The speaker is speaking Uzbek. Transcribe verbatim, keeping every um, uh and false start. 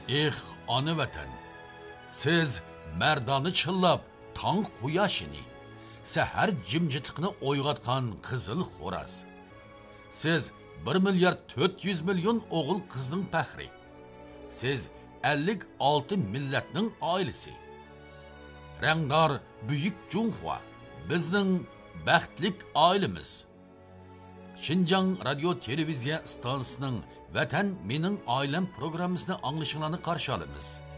Eh, ana vatan, siz merdani chillab, tong quyoshini, sahar jimjitiqni o'yg'otgan qizil xo'raz. Siz bir milyard to'rt yuz million o'g'il qizning faxri. Siz ellik olti millatning oilasi. Rangdor buyuk Junhua bizning baxtlik oilamiz. Xinjiang radio televiziya stansiyasining Vatan mening oilam programmasini anglashinglarni qarshi olamiz.